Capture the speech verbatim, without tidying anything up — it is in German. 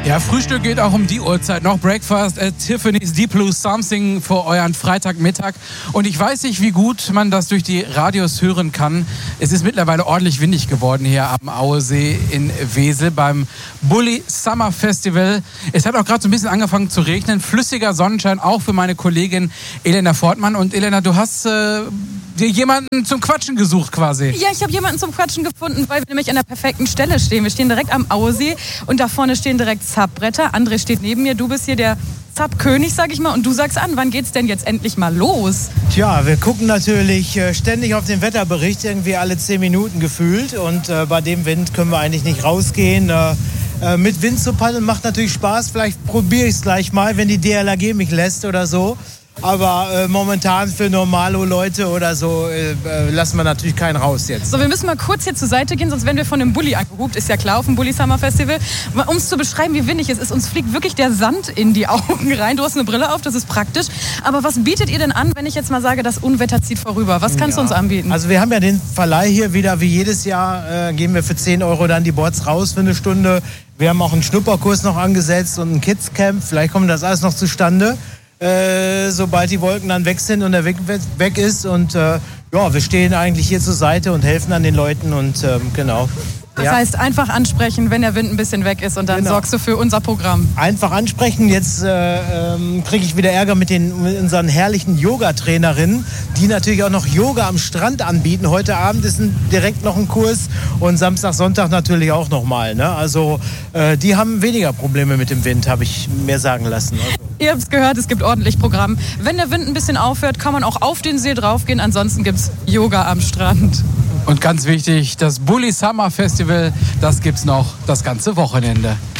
Ja, Frühstück geht auch um die Uhrzeit noch. Breakfast at Tiffany's Deep Blue Something für euren Freitagmittag. Und ich weiß nicht, wie gut man das durch die Radios hören kann. Es ist mittlerweile ordentlich windig geworden hier am Auesee in Wesel beim Bulli Summer Festival. Es hat auch gerade so ein bisschen angefangen zu regnen. Flüssiger Sonnenschein auch für meine Kollegin Elena Fortmann. Und Elena, du hast äh, dir jemanden zum Quatschen gesucht quasi. Ja, ich habe jemanden zum Quatschen gefunden, weil wir nämlich an der perfekten Stelle stehen. Wir stehen direkt am Auesee und da vorne stehen direkt Subbretter. André steht neben mir, du bist hier der Sub-König, sag ich mal, und du sagst an, wann geht's denn jetzt endlich mal los? Tja, wir gucken natürlich äh, ständig auf den Wetterbericht, irgendwie alle zehn Minuten gefühlt, und äh, bei dem Wind können wir eigentlich nicht rausgehen. Äh, äh, mit Wind zu paddeln macht natürlich Spaß, vielleicht probiere ich es gleich mal, wenn die D L R G mich lässt oder so. Aber äh, momentan für normale Leute oder so äh, äh, lassen wir natürlich keinen raus jetzt. So, wir müssen mal kurz hier zur Seite gehen, sonst werden wir von dem Bulli angehupt. Ist ja klar, auf dem Bulli Summer Festival. Um es zu beschreiben, wie windig es ist, uns fliegt wirklich der Sand in die Augen rein. Du hast eine Brille auf, das ist praktisch. Aber was bietet ihr denn an, wenn ich jetzt mal sage, das Unwetter zieht vorüber? Was kannst ja. du uns anbieten? Also wir haben ja den Verleih hier wieder, wie jedes Jahr, äh, geben wir für zehn Euro dann die Boards raus für eine Stunde. Wir haben auch einen Schnupperkurs noch angesetzt und ein Kids-Camp. Vielleicht kommt das alles noch zustande. Äh, sobald die Wolken dann weg sind und der Weg weg ist. Und äh, ja, wir stehen eigentlich hier zur Seite und helfen an den Leuten und ähm, genau. Das ja. heißt, einfach ansprechen, wenn der Wind ein bisschen weg ist, und dann genau. sorgst du für unser Programm. Einfach ansprechen. Jetzt äh, ähm, kriege ich wieder Ärger mit, den, mit unseren herrlichen Yoga-Trainerinnen, die natürlich auch noch Yoga am Strand anbieten. Heute Abend ist ein, direkt noch ein Kurs und Samstag, Sonntag natürlich auch nochmal. Ne? Also äh, die haben weniger Probleme mit dem Wind, habe ich mir sagen lassen. Also. Ihr habt es gehört, es gibt ordentlich Programm. Wenn der Wind ein bisschen aufhört, kann man auch auf den See draufgehen. Ansonsten gibt es Yoga am Strand. Und ganz wichtig, das Bulli Summer Festival, das gibt's noch das ganze Wochenende.